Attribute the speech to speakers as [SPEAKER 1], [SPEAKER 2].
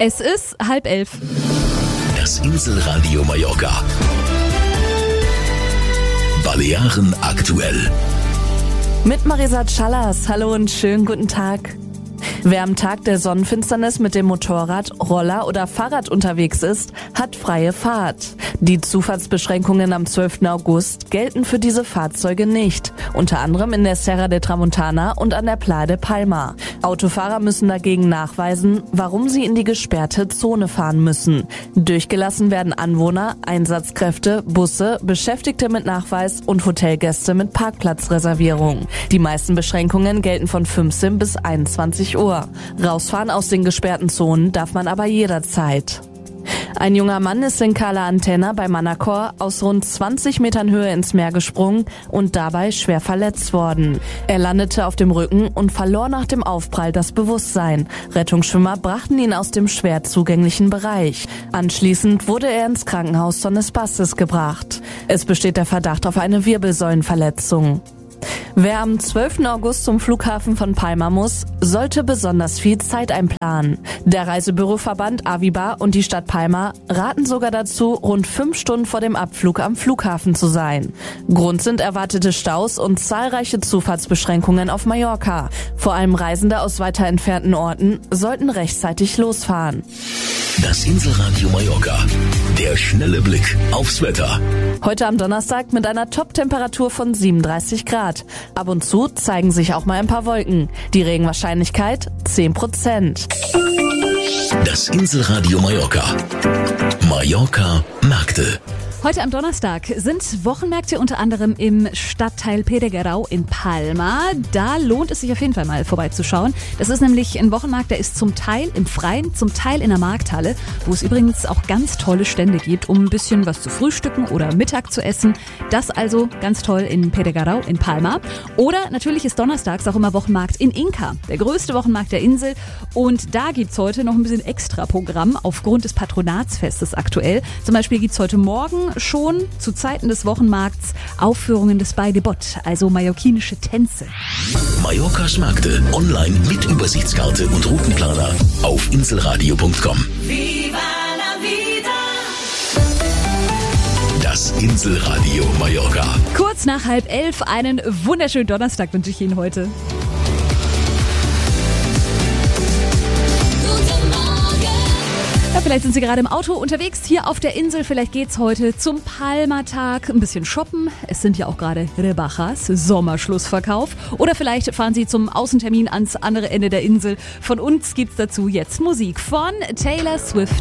[SPEAKER 1] Es ist 10:30.
[SPEAKER 2] Das Inselradio Mallorca. Balearen aktuell.
[SPEAKER 3] Mit Marisa Callas. Hallo und schönen guten Tag. Wer am Tag der Sonnenfinsternis mit dem Motorrad, Roller oder Fahrrad unterwegs ist, hat freie Fahrt. Die Zufahrtsbeschränkungen am 12. August gelten für diese Fahrzeuge nicht. Unter anderem in der Serra de Tramontana und an der Playa de Palma. Autofahrer müssen dagegen nachweisen, warum sie in die gesperrte Zone fahren müssen. Durchgelassen werden Anwohner, Einsatzkräfte, Busse, Beschäftigte mit Nachweis und Hotelgäste mit Parkplatzreservierung. Die meisten Beschränkungen gelten von 15 bis 21 Uhr. Rausfahren aus den gesperrten Zonen darf man aber jederzeit. Ein junger Mann ist in Cala Antena bei Manacor aus rund 20 Metern Höhe ins Meer gesprungen und dabei schwer verletzt worden. Er landete auf dem Rücken und verlor nach dem Aufprall das Bewusstsein. Rettungsschwimmer brachten ihn aus dem schwer zugänglichen Bereich. Anschließend wurde er ins Krankenhaus Son Espaces gebracht. Es besteht der Verdacht auf eine Wirbelsäulenverletzung. Wer am 12. August zum Flughafen von Palma muss, sollte besonders viel Zeit einplanen. Der Reisebüroverband Aviva und die Stadt Palma raten sogar dazu, rund 5 Stunden vor dem Abflug am Flughafen zu sein. Grund sind erwartete Staus und zahlreiche Zufahrtsbeschränkungen auf Mallorca. Vor allem Reisende aus weiter entfernten Orten sollten rechtzeitig losfahren.
[SPEAKER 2] Das Inselradio Mallorca. Der schnelle Blick aufs Wetter.
[SPEAKER 3] Heute am Donnerstag mit einer Top-Temperatur von 37 Grad. Ab und zu zeigen sich auch mal ein paar Wolken. Die Regenwahrscheinlichkeit 10%.
[SPEAKER 2] Das Inselradio Mallorca. Mallorca Märkte.
[SPEAKER 1] Heute am Donnerstag sind Wochenmärkte unter anderem im Stadtteil Pedreguerau in Palma. Da lohnt es sich auf jeden Fall mal vorbeizuschauen. Das ist nämlich ein Wochenmarkt, der ist zum Teil im Freien, zum Teil in der Markthalle, wo es übrigens auch ganz tolle Stände gibt, um ein bisschen was zu frühstücken oder Mittag zu essen. Das also ganz toll in Pedreguerau in Palma. Oder natürlich ist donnerstags auch immer Wochenmarkt in Inca, der größte Wochenmarkt der Insel. Und da gibt's heute noch ein bisschen Extra-Programm aufgrund des Patronatsfestes aktuell. Zum Beispiel gibt's heute Morgen schon zu Zeiten des Wochenmarkts Aufführungen des Baile de Bott, also mallorquinische Tänze.
[SPEAKER 2] Mallorcas Märkte online mit Übersichtskarte und Routenplaner auf inselradio.com.
[SPEAKER 4] Viva la vida!
[SPEAKER 2] Das Inselradio Mallorca.
[SPEAKER 1] Kurz nach 10:30, einen wunderschönen Donnerstag wünsche ich Ihnen heute. Ja, vielleicht sind Sie gerade im Auto unterwegs hier auf der Insel. Vielleicht geht's heute zum Palma-Tag ein bisschen shoppen. Es sind ja auch gerade Rebajas, Sommerschlussverkauf. Oder vielleicht fahren Sie zum Außentermin ans andere Ende der Insel. Von uns gibt's dazu jetzt Musik von Taylor Swift.